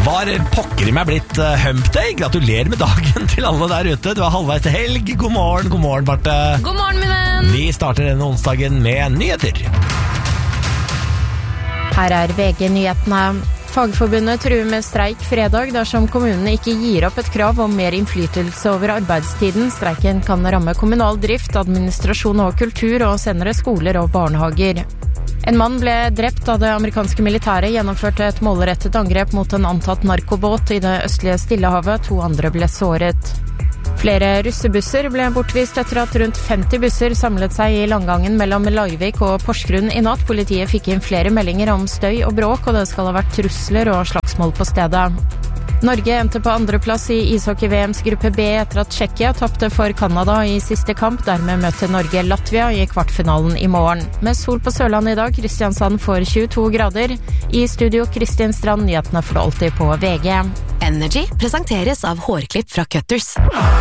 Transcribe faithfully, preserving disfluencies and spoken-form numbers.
Var pokker i meg blitt uh, hump day. Gratulerer med dagen til alle der ute. Du er halvveis til helg. God morgen, god morgen, Barte. God morgen, min venn. Vi starter denne onsdagen med nyheter. Her er V G-nyhetene. Fagforbundet truer med streik fredag dersom kommunene ikke gir opp et krav om mer innflytelse over arbeidstiden. Streiken kan ramme kommunal drift, administrasjon og kultur, og senere skoler og barnehager. En mann ble drept da det amerikanske militæret gjennomførte et målrettet angrep mot en antatt narkobåt i det østlige Stillehavet. To andre ble såret. Flere russebusser ble bortvist etter at rundt femti busser samlet seg i langgangen mellom Larvik og Porsgrunn i natt. Politiet fikk inn flere meldinger om støy og bråk, og det skal ha vært trusler og slagsmål på stedet. Norge endte på andreplass i ishockey-V M's gruppe B etter at Tsjekkia tapte for Canada i siste kamp. Dermed møter Norge Latvia i kvartfinalen i morgen. Med sol på Sørlandet i dag, Kristiansand får tjueto grader. I studio Kristin Strand, nyhetene får du alltid på V G. Energy presenteres av hårklipp fra Cutters.